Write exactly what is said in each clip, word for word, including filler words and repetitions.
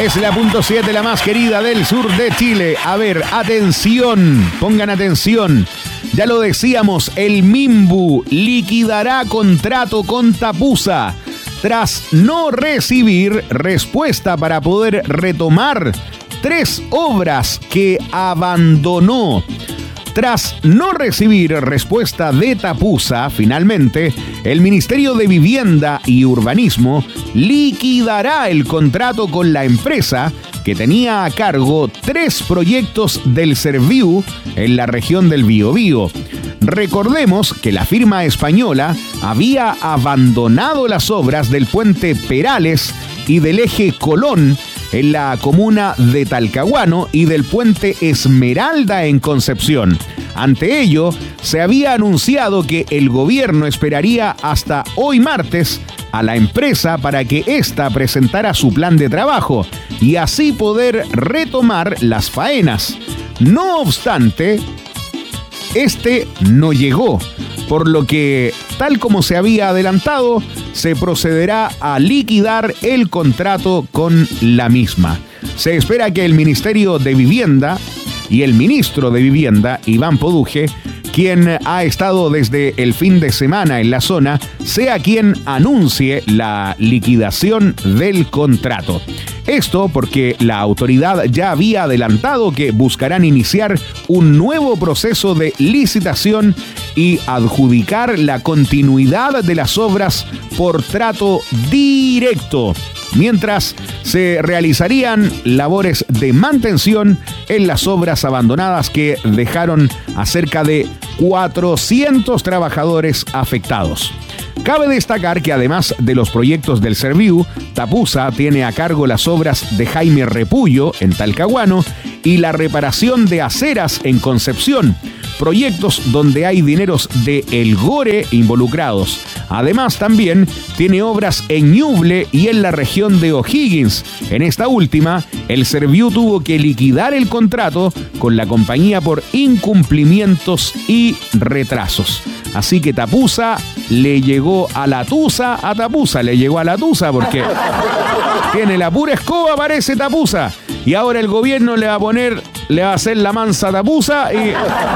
Es la punto siete, la más querida del sur de Chile. A ver, atención, pongan atención. Ya lo decíamos, el Minbu liquidará contrato con Tapusa tras no recibir respuesta para poder retomar tres obras que abandonó. Tras no recibir respuesta de Tapusa, finalmente, el Ministerio de Vivienda y Urbanismo liquidará el contrato con la empresa que tenía a cargo tres proyectos del Serviu en la región del Biobío. Recordemos que la firma española había abandonado las obras del puente Perales y del eje Colón en la comuna de Talcahuano y del puente Esmeralda en Concepción. Ante ello, se había anunciado que el gobierno esperaría hasta hoy martes a la empresa para que ésta presentara su plan de trabajo y así poder retomar las faenas. No obstante, este no llegó, por lo que, tal como se había adelantado, se procederá a liquidar el contrato con la misma. Se espera que el Ministerio de Vivienda y el ministro de Vivienda, Iván Poduje, quien ha estado desde el fin de semana en la zona, sea quien anuncie la liquidación del contrato. Esto porque la autoridad ya había adelantado que buscarán iniciar un nuevo proceso de licitación y adjudicar la continuidad de las obras por trato directo, mientras se realizarían labores de mantención en las obras abandonadas que dejaron a cerca de cuatrocientos trabajadores afectados. Cabe destacar que además de los proyectos del Serviu, Tapusa tiene a cargo las obras de Jaime Repullo en Talcahuano y la reparación de aceras en Concepción, proyectos donde hay dineros de El Gore involucrados. Además, también tiene obras en Ñuble y en la región de O'Higgins. En esta última, el Serviu tuvo que liquidar el contrato con la compañía por incumplimientos y retrasos. Así que Tapusa le llegó a la tusa, a Tapusa le llegó a la tusa porque tiene la pura escoba, parece Tapusa. Y ahora el gobierno le va a poner, le va a hacer la mansa a Tapusa y,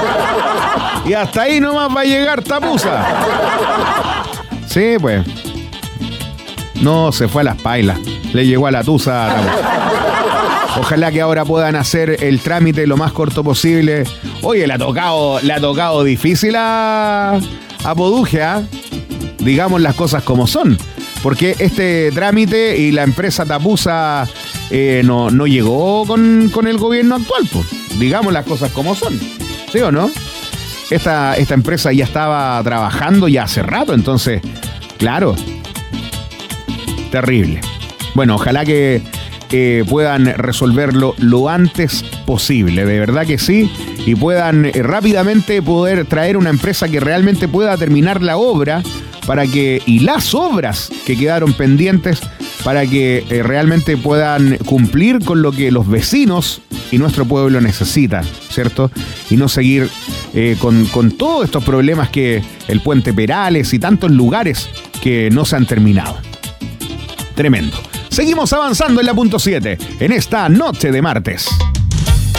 y hasta ahí nomás va a llegar Tapusa. Sí, pues. No, se fue a las pailas. Le llegó a la tusa a Tapusa. Ojalá que ahora puedan hacer el trámite lo más corto posible. Oye, le ha tocado, le ha tocado difícil a, a Poduje, ¿eh? Digamos las cosas como son. Porque este trámite y la empresa Tapusa eh, no, no llegó con, con el gobierno actual, pues. Digamos las cosas como son. ¿Sí o no? Esta, esta empresa ya estaba trabajando ya hace rato, entonces, claro, terrible. Bueno, ojalá que eh, puedan resolverlo lo antes posible, de verdad que sí, y puedan eh, rápidamente poder traer una empresa que realmente pueda terminar la obra para que, y las obras que quedaron pendientes, para que eh, realmente puedan cumplir con lo que los vecinos y nuestro pueblo necesita, ¿cierto? Y no seguir eh, con, con todos estos problemas que el puente Perales y tantos lugares que no se han terminado. Tremendo. Seguimos avanzando en la punto siete, en esta noche de martes.